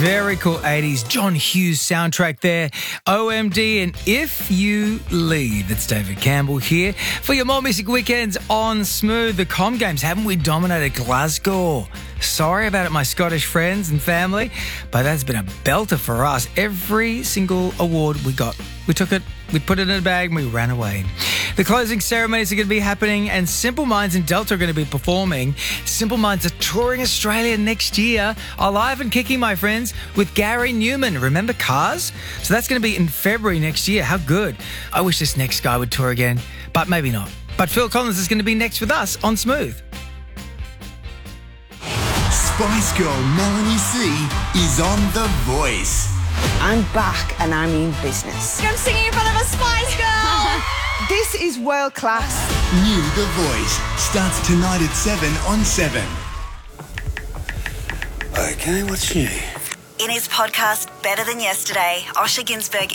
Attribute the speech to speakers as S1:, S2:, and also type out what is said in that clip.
S1: Very cool 80s John Hughes soundtrack there. OMD and If You Lead. That's David Campbell here for your More Music Weekends on Smooth. The Com Games, haven't we dominated Glasgow? Sorry about it, my Scottish friends and family, but that's been a belter for us. Every single award we got, we took it, we put it in a bag and we ran away. The closing ceremonies are going to be happening and Simple Minds and Delta are going to be performing. Simple Minds are touring Australia next year, alive and kicking, my friends, with Gary Newman. Remember Cars? So that's going to be in February next year. How good. I wish this next guy would tour again, but maybe not. But Phil Collins is going to be next with us on Smooth.
S2: Spice Girl Melanie C is on The Voice.
S3: I'm back and I mean business.
S4: I'm singing in front of a Spice Girl.
S3: This is world class.
S2: New The Voice starts tonight at 7 on 7.
S5: Okay, what's new?
S6: In his podcast, Better Than Yesterday, Osher Günsberg